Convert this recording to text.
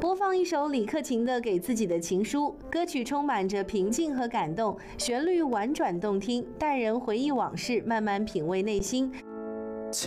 播放一首李克勤的《给自己的情书》，歌曲充满着平静和感动，旋律婉转动听，带人回忆往事，慢慢品味内心。